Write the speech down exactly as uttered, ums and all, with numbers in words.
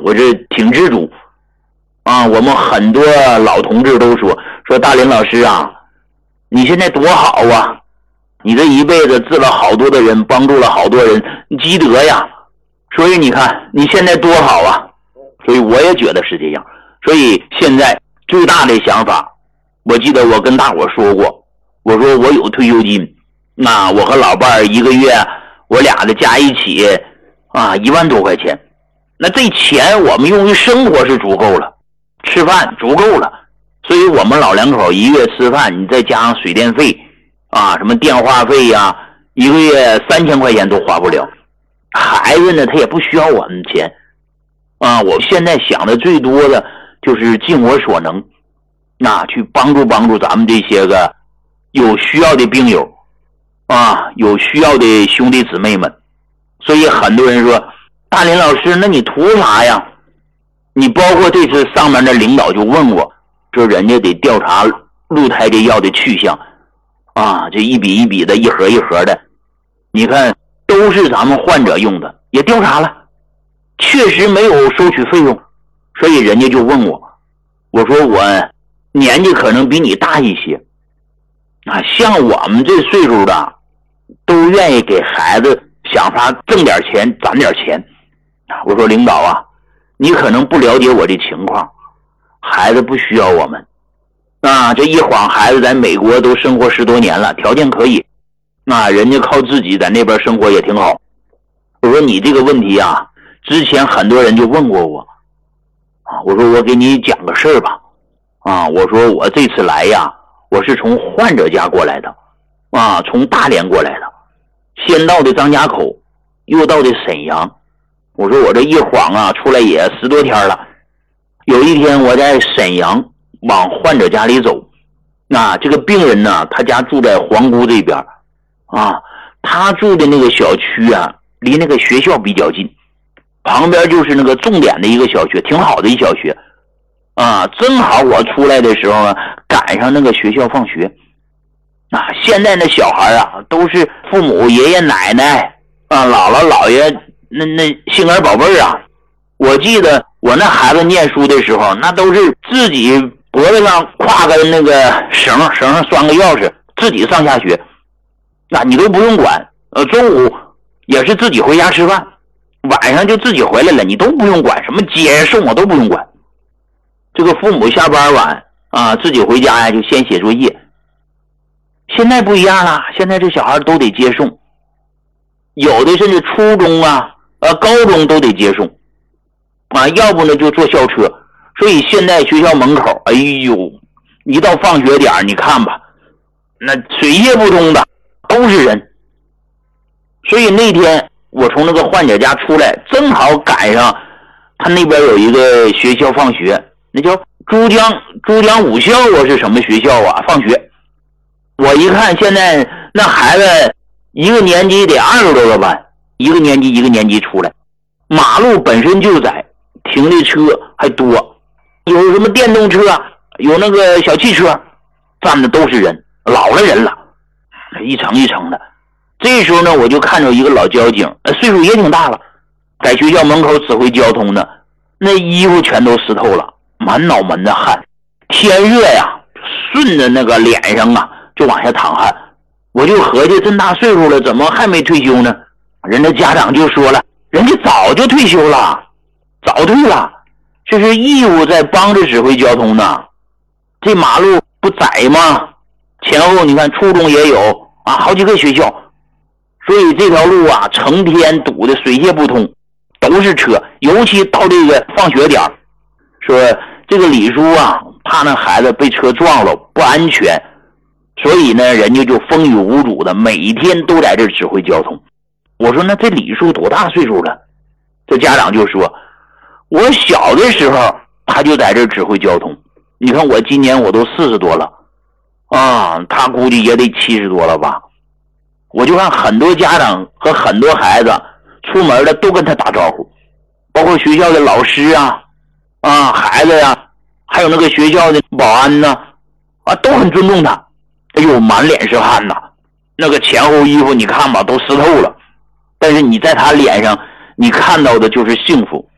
我这挺知足啊。我们很多老同志都说说大林老师啊，你现在多好啊，你这一辈子治了好多的人，帮助了好多人，积德呀。所以你看你现在多好啊。所以我也觉得是这样。所以现在最大的想法，我记得我跟大伙说过，我说我有退休金，那我和老伴儿一个月我俩的加一起啊一万多块钱，那这钱我们用于生活是足够了，吃饭足够了。所以我们老两口一月吃饭，你再加上水电费啊，什么电话费呀、啊，一个月三千块钱都花不了。孩子呢，他也不需要我们钱啊。我现在想的最多的就是尽我所能，那、啊、去帮助帮助咱们这些个有需要的病友啊，有需要的兄弟姊妹们。所以很多人说，大林老师，那你图啥呀？你包括这次上面的领导就问我，说人家得调查鹿胎这药的去向啊，这一笔一笔的，一盒一盒的，你看都是咱们患者用的，也调查了，确实没有收取费用。所以人家就问我，我说我年纪可能比你大一些啊，像我们这岁数的都愿意给孩子想法挣点钱攒点钱。我说领导啊，你可能不了解我的情况，孩子不需要我们啊。这一晃孩子在美国都生活十多年了，条件可以，那人家靠自己在那边生活也挺好。我说你这个问题啊，之前很多人就问过我啊，我说我给你讲个事儿吧啊，我说我这次来呀，我是从患者家过来的啊，从大连过来的，先到的张家口，又到的沈阳。我说我这一晃啊，出来也十多天了。有一天我在沈阳往患者家里走，那这个病人呢，他家住在皇姑这边啊，他住的那个小区啊，离那个学校比较近，旁边就是那个重点的一个小学，挺好的一小学啊。正好我出来的时候呢，赶上那个学校放学啊。现在那小孩啊，都是父母爷爷奶奶啊，姥姥姥爷那那心肝宝贝儿啊。我记得我那孩子念书的时候，那都是自己脖子上挎个那个绳，绳上拴个钥匙，自己上下学，那你都不用管。呃，中午也是自己回家吃饭，晚上就自己回来了，你都不用管，什么接送我都不用管。这个父母下班晚啊，自己回家呀就先写作业。现在不一样了，现在这小孩都得接送，有的甚至初中啊、呃高中都得接送啊，要不呢就坐校车。所以现在学校门口，哎呦，一到放学点你看吧，那水泄不通的都是人。所以那天我从那个患者家出来，正好赶上他那边有一个学校放学，那叫珠江珠江武校啊，是什么学校啊？放学，我一看现在那孩子一个年级得二十多个班，一个年级一个年级出来，马路本身就窄，停的车还多，有什么电动车，有那个小汽车，站的都是人，老了人了，一层一层的。这时候呢，我就看着一个老交警，岁数也挺大了，在学校门口指挥交通的，那衣服全都湿透了，满脑门的汗，天热呀，顺着那个脸上啊就往下淌汗。我就合计这么大岁数了，怎么还没退休呢？人家家长就说了，人家早就退休了，早退了，这是义务在帮着指挥交通呢。这马路不窄吗？前后你看初中也有啊，好几个学校，所以这条路啊成天堵得水泄不通，都是车，尤其到这个放学点，说这个李叔啊怕那孩子被车撞了不安全，所以呢人家就风雨无阻的每天都在这指挥交通。我说那这李叔多大岁数了？这家长就说，我小的时候他就在这指挥交通，你看我今年我都四十多了啊，他估计也得七十多了吧。我就看很多家长和很多孩子出门的都跟他打招呼，包括学校的老师啊啊孩子呀、啊，还有那个学校的保安呢 啊, 啊都很尊重他。哎呦，满脸是汗呐，那个前后衣服你看吧都湿透了，但是你在他脸上你看到的就是幸福